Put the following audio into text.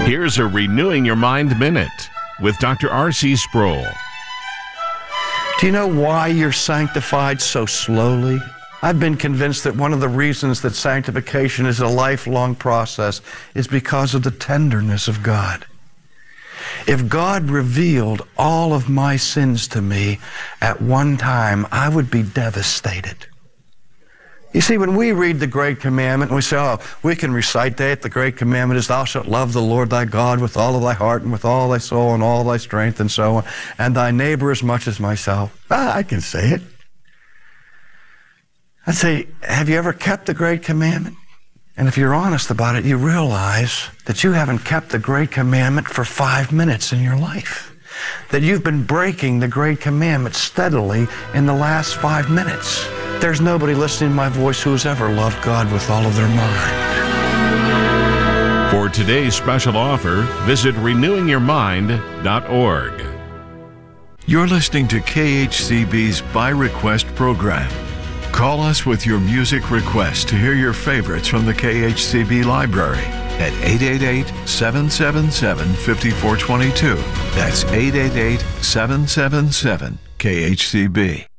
Here's a Renewing Your Mind Minute with Dr. R.C. Sproul. Do you know why you're sanctified so slowly? I've been convinced that one of the reasons that sanctification is a lifelong process is because of the tenderness of God. If God revealed all of my sins to me at one time, I would be devastated. You see, when we read the Great Commandment, and we say, oh, we can recite that. The Great Commandment is, thou shalt love the Lord thy God with all of thy heart and with all thy soul and all thy strength and so on, and thy neighbor as much as myself. I can say it. I'd say, have you ever kept the Great Commandment? And if you're honest about it, you realize that you haven't kept the Great Commandment for 5 minutes in your life. That you've been breaking the Great Commandment steadily in the last 5 minutes. There's nobody listening to my voice who has ever loved God with all of their mind. For today's special offer, visit renewingyourmind.org. You're listening to KHCB's By Request program. Call us with your music request to hear your favorites from the KHCB library at 888-777-5422. That's 888-777-KHCB.